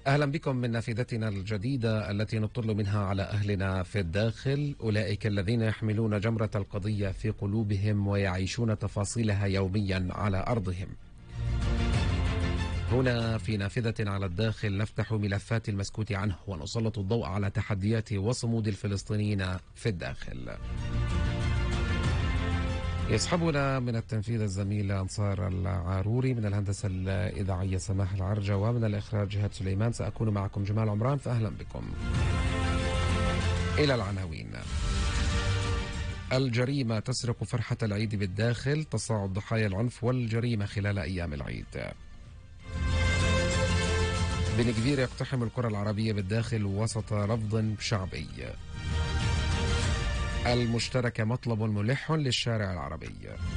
أهلا بكم من نافذتنا الجديدة التي نطل منها على أهلنا في الداخل، أولئك الذين يحملون جمرة القضية في قلوبهم ويعيشون تفاصيلها يوميا على أرضهم. هنا في نافذة على الداخل نفتح ملفات المسكوت عنه ونسلط الضوء على تحديات وصمود الفلسطينيين في الداخل. يصحبنا من التنفيذ الزميل أنصار العاروري، من الهندسة الإذاعية سماح العرجة، ومن الإخراج جهاد سليمان. سأكون معكم جمال عمران، فأهلا بكم. إلى العناوين. الجريمة تسرق فرحة العيد بالداخل، تصاعد ضحايا العنف والجريمة خلال أيام العيد. بن كفير يقتحم القرى العربية بالداخل وسط رفض شعبي. المشتركة مطلب ملح للشارع العربي.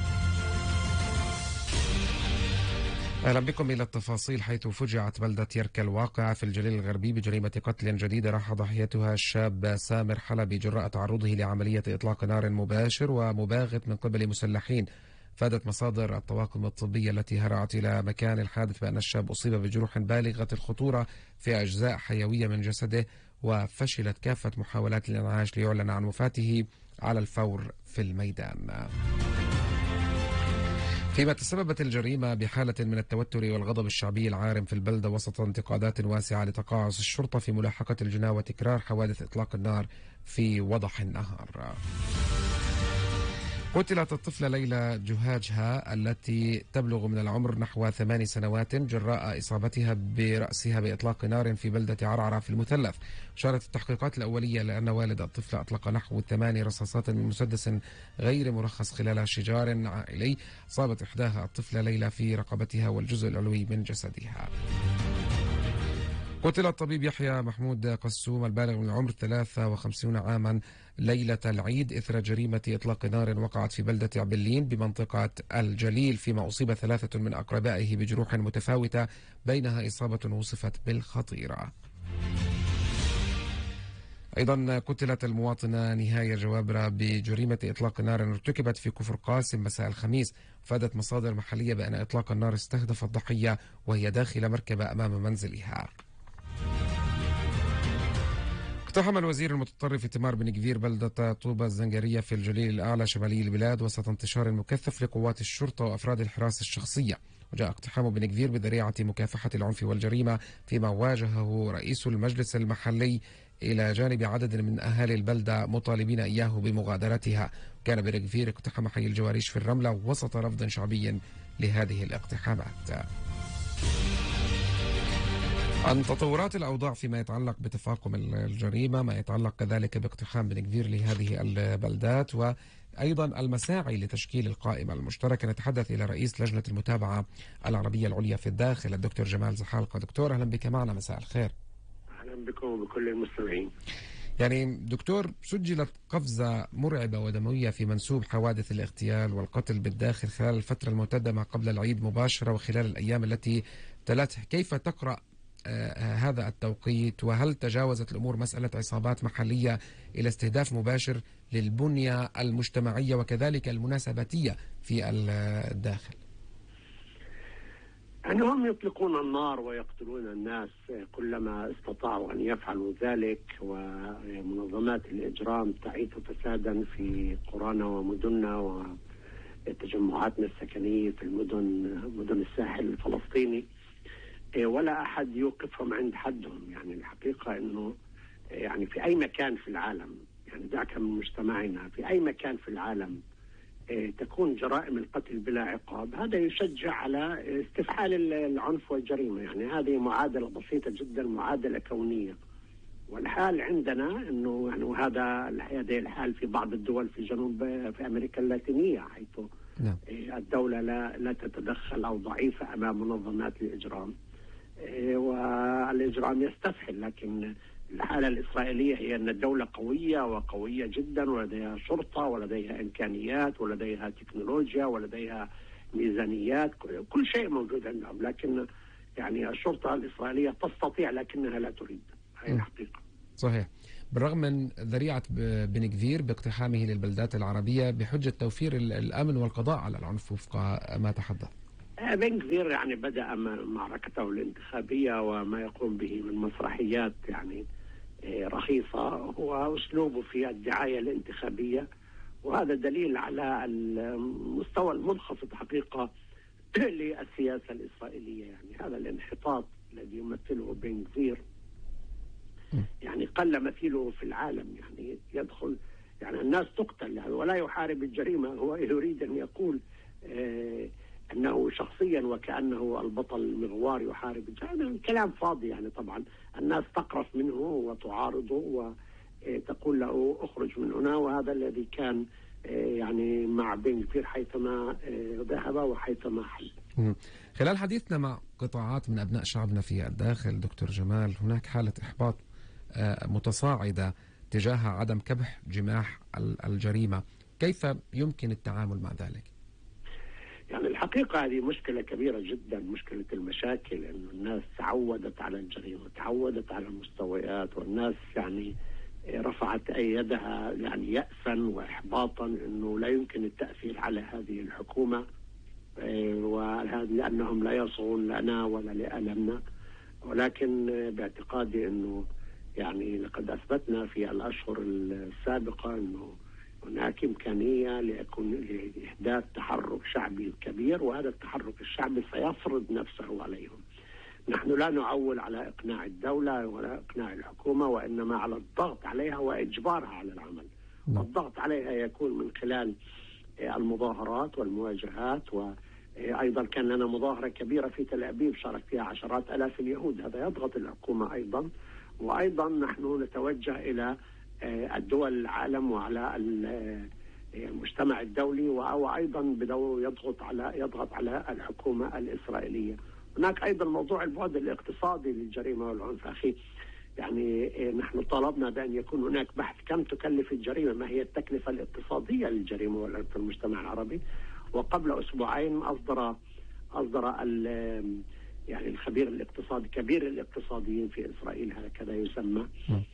أهلا بكم إلى التفاصيل، حيث فجعت بلدة يركا الواقعة في الجليل الغربي بجريمة قتل جديدة راح ضحيتها الشاب سامر حلبي جراء تعرضه لعملية إطلاق نار مباشر ومباغت من قبل مسلحين. فادت مصادر الطواقم الطبية التي هرعت إلى مكان الحادث بأن الشاب أصيب بجروح بالغة الخطورة في أجزاء حيوية من جسده، وفشلت كافة محاولات الإنعاش ليعلن عن وفاته على الفور في الميدان. فيما تسببت الجريمة بحالة من التوتر والغضب الشعبي العارم في البلدة وسط انتقادات واسعة لتقاعس الشرطة في ملاحقة الجناة وتكرار حوادث إطلاق النار في وضح النهار. قتلت الطفلة ليلى جهاجها التي تبلغ من العمر نحو 8 سنوات جراء إصابتها برأسها بإطلاق نار في بلدة عرعرة في المثلث. أشارت التحقيقات الأولية لأن والد الطفلة أطلق نحو 8 رصاصات من مسدس غير مرخص خلال شجار عائلي. أصابت إحداها الطفلة ليلى في رقبتها والجزء العلوي من جسدها. قتل الطبيب يحيى محمود قسوم البالغ من العمر 53 عاما ليلة العيد إثر جريمة إطلاق نار وقعت في بلدة عبلين بمنطقة الجليل، فيما أصيب 3 من أقربائه بجروح متفاوتة بينها إصابة وصفت بالخطيرة. أيضا قتلت المواطنة نهاية جوابرة بجريمة إطلاق نار ارتكبت في كفر قاسم مساء الخميس. فادت مصادر محلية بأن إطلاق النار استهدف الضحية وهي داخل مركبة أمام منزلها. اقتحم الوزير المتطرف تمار بن كفير بلدة طوبة الزنجرية في الجليل الأعلى شمالي البلاد وسط انتشار مكثف لقوات الشرطة وأفراد الحراسة الشخصية. وجاء اقتحام بن كفير بذريعة مكافحة العنف والجريمة، فيما واجهه رئيس المجلس المحلي إلى جانب عدد من أهالي البلدة مطالبين إياه بمغادرتها. كان بن كفير اقتحم حي الجواريش في الرملة وسط رفض شعبي لهذه الاقتحامات. عن تطورات الأوضاع فيما يتعلق بتفاقم الجريمة، ما يتعلق كذلك باقتحام بن كفير لهذه البلدات، وأيضا المساعي لتشكيل القائمة المشتركة، نتحدث إلى رئيس لجنة المتابعة العربية العليا في الداخل الدكتور جمال زحالقة. دكتور أهلا بك معنا، مساء الخير. أهلا بكم وبكل المستمعين. يعني دكتور، سجلت قفزة مرعبة ودموية في منسوب حوادث الاغتيال والقتل بالداخل خلال الفترة الممتدة ما قبل العيد مباشرة وخلال الأيام التي تلته. كيف تقرأ هذا التوقيت، وهل تجاوزت الأمور مسألة عصابات محلية إلى استهداف مباشر للبنية المجتمعية وكذلك المناسباتية في الداخل؟ أنهم يطلقون النار ويقتلون الناس كلما استطاعوا أن يفعلوا ذلك، ومنظمات الإجرام تعيث فسادا في قرانا ومدننا وتجمعاتنا السكنية في مدن الساحل الفلسطيني، ولا أحد يوقفهم عند حدهم. يعني الحقيقة أنه يعني في أي مكان في العالم، يعني دعك من مجتمعنا، في أي مكان في العالم تكون جرائم القتل بلا عقاب، هذا يشجع على استفحال العنف والجريمة. يعني هذه معادلة بسيطة جدا، معادلة كونية. والحال عندنا أنه يعني وهذا الحال في بعض الدول في في أمريكا اللاتينية، حيث الدولة لا تتدخل أو ضعيفة أمام منظمات الإجرام، والإجرام يستفحل. لكن الحالة الإسرائيلية هي أن الدولة قوية وقوية جدا، ولديها شرطة ولديها إمكانيات ولديها تكنولوجيا ولديها ميزانيات، كل شيء موجود عندهم. لكن يعني الشرطة الإسرائيلية تستطيع لكنها لا تريد. هذه الحقيقة. صحيح. بالرغم من ذريعة بن كفير باقتحامه للبلدات العربية بحجة توفير الأمن والقضاء على العنف وفق ما تحدث. بن كفير يعني بدأ معركته الانتخابية وما يقوم به من مسرحيات يعني رخيصة، هو أسلوبه في الدعاية الانتخابية، وهذا دليل على المستوى المنخفض حقيقة للسياسة الإسرائيلية. يعني هذا الانحطاط الذي يمثله بن كفير يعني قل مثيله في العالم. يعني يدخل يعني الناس تقتل يعني ولا يحارب الجريمة، هو يريد أن يقول أنه شخصيا وكأنه البطل المغوار يحارب الجريمة. كلام فاضي يعني. طبعا الناس تقرف منه وتعارضه وتقول له اخرج من هنا، وهذا الذي كان يعني مع بن كفير حيثما ذهب وحيثما حل. خلال حديثنا مع قطاعات من أبناء شعبنا في الداخل دكتور جمال، هناك حالة إحباط متصاعدة تجاه عدم كبح جماح الجريمة، كيف يمكن التعامل مع ذلك؟ يعني الحقيقة هذه مشكلة كبيرة جدا، مشكلة المشاكل، أن الناس تعودت على الجريمة، تعودت على المستويات، والناس يعني رفعت يدها يعني يأسا وإحباطا أنه لا يمكن التأثير على هذه الحكومة، لأنهم لا يصغون لنا ولا لألمنا. ولكن باعتقادي أنه يعني لقد أثبتنا في الأشهر السابقة أنه هناك إمكانية لإحداث تحرك شعبي كبير، وهذا التحرك الشعبي سيفرض نفسه عليهم. نحن لا نعول على إقناع الدولة ولا إقناع الحكومة، وإنما على الضغط عليها وإجبارها على العمل. الضغط عليها يكون من خلال المظاهرات والمواجهات، وأيضا كان لنا مظاهرة كبيرة في تل أبيب شارك فيها عشرات آلاف اليهود، هذا يضغط الحكومة أيضا. وأيضا نحن نتوجه إلى الدول العالم وعلى المجتمع الدولي، وأيضا يضغط على الحكومة الإسرائيلية. هناك أيضا موضوع البعد الاقتصادي للجريمة والعنف. أخي يعني نحن طالبنا بأن يكون هناك بحث كم تكلف الجريمة، ما هي التكلفة الاقتصادية للجريمة والعنف في المجتمع العربي. وقبل أسبوعين أصدر يعني الخبير الاقتصادي، كبير الاقتصاديين في إسرائيل هكذا يسمى،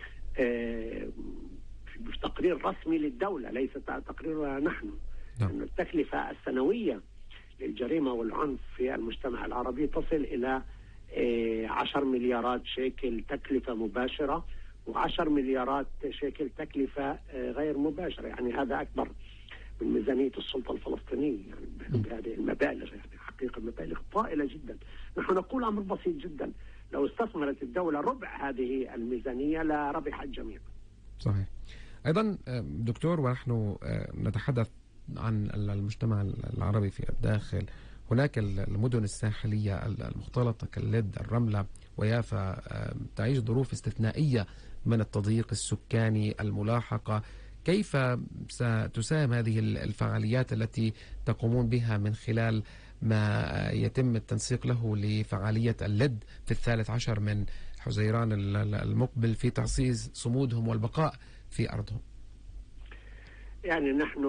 تقرير رسمي للدولة ليس تقريرنا نحن، أن التكلفة السنوية للجريمة والعنف في المجتمع العربي تصل إلى 10 مليارات شيكل تكلفة مباشرة، و10 مليارات شيكل تكلفة غير مباشرة. يعني هذا أكبر من ميزانية السلطة الفلسطينية يعني بهذه المبالغ. يعني حقيقة مبالغ طائلة جدا. نحن نقول أمر بسيط جدا، لو استثمرت الدولة ربع هذه الميزانية لربح الجميع. صحيح. أيضا دكتور، ونحن نتحدث عن المجتمع العربي في الداخل، هناك المدن الساحلية المختلطة كاللد، الرملة ويافا تعيش ظروف استثنائية من التضييق السكاني الملاحقة. كيف ستساهم هذه الفعاليات التي تقومون بها من خلال ما يتم التنسيق له لفعالية اللد في 13 من حزيران المقبل في تعزيز صمودهم والبقاء في أرضهم؟ يعني نحن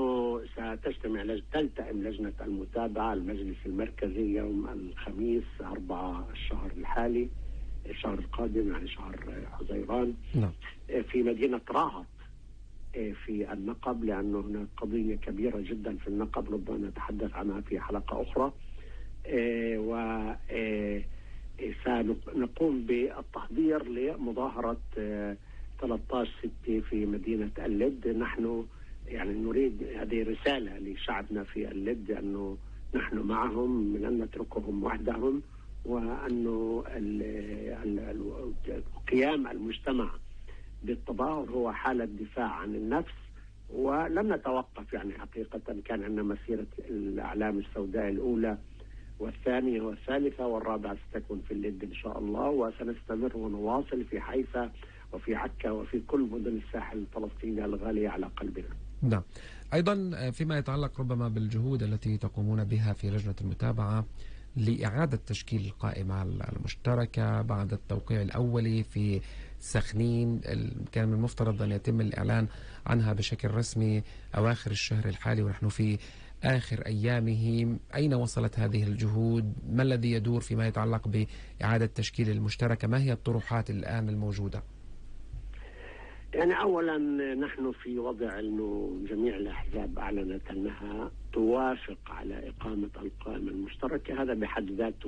تلتئم لجنة المتابعة المجلس المركزي يوم الخميس 4 الشهر الحالي، الشهر القادم يعني شهر حزيران، في مدينة راهط في النقب، لأنه هناك قضية كبيرة جدا في النقب ربما نتحدث عنها في حلقة أخرى. وسنقوم بالتحضير لمظاهرة 13/6 في مدينة اللد. نحن يعني نريد هذه رسالة لشعبنا في اللد، أنه نحن معهم من أن نتركهم وحدهم، وأنه قيام المجتمع بالتظاهر هو حالة دفاع عن النفس. ولم نتوقف يعني حقيقة، كان عندنا مسيرة الأعلام السوداء الأولى والثانية والثالثة والرابعة ستكون في اللد إن شاء الله، وسنستمر ونواصل في حيفا وفي عكا وفي كل مدن الساحل الفلسطيني الغالية على قلبنا. نعم. أيضا فيما يتعلق ربما بالجهود التي تقومون بها في لجنة المتابعة لإعادة تشكيل القائمة المشتركة بعد التوقيع الأولي في سخنين، كان من المفترض أن يتم الإعلان عنها بشكل رسمي أواخر الشهر الحالي ونحن في آخر أيامه. أين وصلت هذه الجهود؟ ما الذي يدور فيما يتعلق بإعادة تشكيل المشتركة؟ ما هي الطروحات الآن الموجودة؟ يعني أولا نحن في وضع أنه جميع الأحزاب أعلنت أنها توافق على إقامة القائمة المشتركة. هذا بحد ذاته